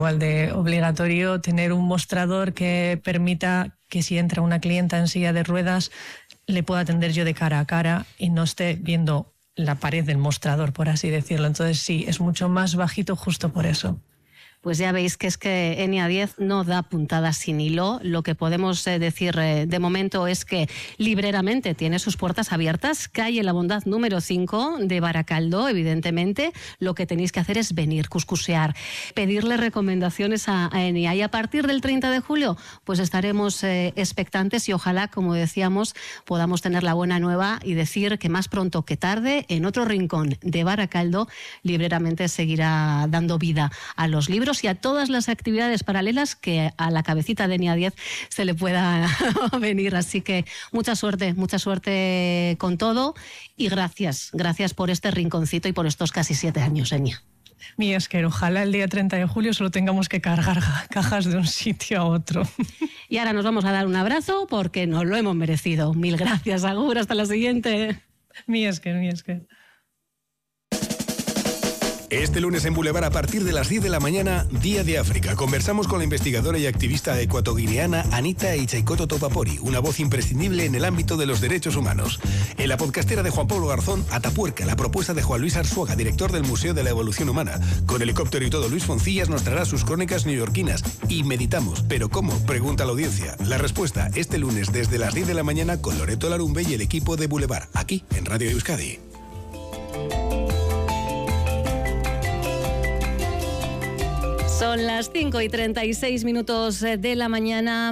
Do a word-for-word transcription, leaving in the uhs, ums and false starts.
Igual de obligatorio tener un mostrador que permita que si entra una clienta en silla de ruedas le pueda atender yo de cara a cara y no esté viendo la pared del mostrador, por así decirlo. Entonces sí, es mucho más bajito justo por eso. Pues ya veis que es que Enia diez no da puntadas sin hilo. Lo que podemos eh, decir eh, de momento es que Libreramente tiene sus puertas abiertas. Calle La Bondad número cinco de Baracaldo, evidentemente. Lo que tenéis que hacer es venir, cuscusear, pedirle recomendaciones a, a Enia. Y a partir del treinta de julio, pues estaremos eh, expectantes y ojalá, como decíamos, podamos tener la buena nueva y decir que más pronto que tarde, en otro rincón de Baracaldo, Libreramente seguirá dando vida a los libros y a todas las actividades paralelas que a la cabecita de Enia diez se le pueda venir. Así que mucha suerte, mucha suerte con todo y gracias, gracias por este rinconcito y por estos casi siete años, Enia. Mi es que ojalá el día treinta de julio solo tengamos que cargar cajas de un sitio a otro. Y ahora nos vamos a dar un abrazo porque nos lo hemos merecido. Mil gracias, Agur, hasta la siguiente. Mi es que, mi es que. Este lunes en Boulevard a partir de las diez de la mañana, Día de África. Conversamos con la investigadora y activista ecuatoguineana Anita Ichaikoto Topapori, una voz imprescindible en el ámbito de los derechos humanos. En la podcastera de Juan Pablo Garzón, Atapuerca, la propuesta de Juan Luis Arzuaga, director del Museo de la Evolución Humana. Con helicóptero y todo, Luis Foncillas nos traerá sus crónicas neoyorquinas. Y meditamos. ¿Pero cómo? Pregunta la audiencia. La respuesta este lunes desde las diez de la mañana con Loreto Larumbe y el equipo de Boulevard, aquí en Radio Euskadi. Son las cinco y treinta y seis minutos de la mañana.